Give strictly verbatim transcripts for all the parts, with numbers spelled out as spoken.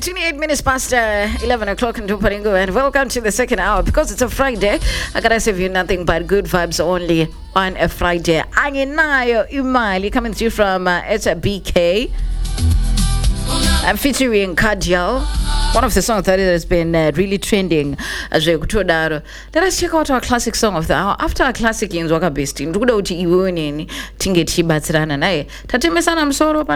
twenty-eight minutes past uh, eleven o'clock in Duparingo, and welcome to the second hour. Because it's a Friday, I gotta save you nothing but good vibes only on a Friday. Anginayo Imali coming to you from uh, it's a B K. I'm featuring Kajal, one of the songs that has been uh, really trending as we go. Let us check out our classic song of the hour. After our classic in Zwaka Best, ndukuda uti iwoni tingeti batsirana naye. Tatemesana msoro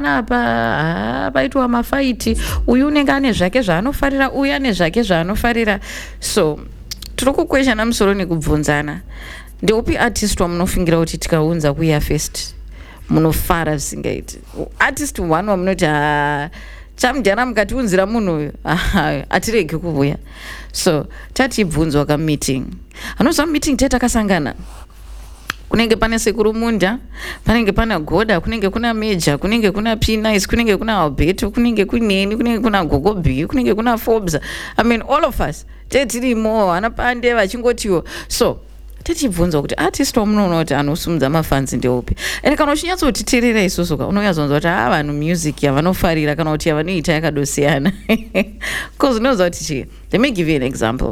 panapa paitu amafight. Uyu nengane zvake zvanofarira, uya nezvake zvanofarira. So, turiko question msoro nekubvunzana. Ndeupi artist wamunofingira kuti tikaunza kuya first munofara zvingaiti. Artist one wamunoti ah chamjana mukatiunzira munhu uyu atirege kuvuya. So tatibvunzwa ka meeting anozva meeting tetakasangana kunenge pane sekuru munda, panenge pana goda, kunenge kuna major, kunenge kuna P nice, kunenge kuna Alberto, kunenge kuneni, kunenge kuna Gogo B, kunenge kuna Forbes. I mean all of us tetirimo anapande vachingotiwo. So tichibvunza kuti artist wamunoona kuti anosumudza mafans ndeupi. Ende kana uchinyatsotiterera isusu ka unonyazonzwa kuti ha vanhu music yavanofarira kana kuti yavanoita yakadosiyana. Because unoziva kuti chi. Let me give you an example.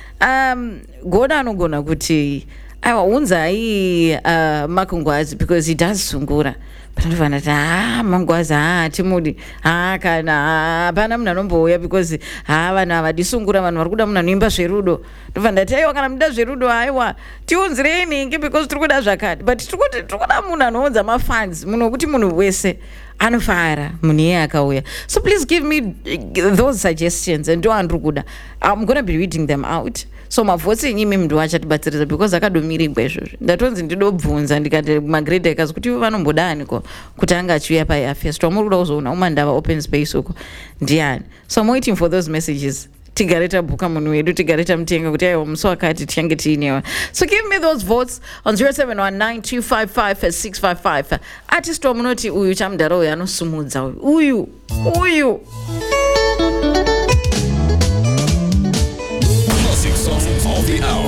Um, Goda anogona kuti aiwa unzai uh, Makungwazi because he does sungura. Panofana kuti ah Mangwazi ah timudi ah kana hapana munhu anombouya because ah vanhu havadi sungura, vanhu vari kuda munhu anoimba zverudo. Ndofana kuti aiwa kana muda zverudo aiwa tiunzirei because tiri kuda zvakati, but tiri kuda munhu anounza mafans, munhu wekuti munhu wese anofara munhu iye akauya. So please give me those suggestions and ndowandiri kuda. I'm going to be reading them out. So mavhotsi enyimi munhu achatibatsiriza because akadomirigwa izvozvo. Ndatonzi ndinobvunza ndikati magrade akazi kuti vanombodani kuti anga achiuya payafest wamuri kuda kuzoona umandava open space uko ndiani. So I'm waiting for those messages. Tigare tabhuka munhu wedu, tigare tamutenga kuti aiwa musi wakati tichange tiinewa. So give me those votes on zero seven one nine two five five six five five. Artist wamunoti uyu chamudhara uyu anosumudza uyu uyu. Classic song of the hour.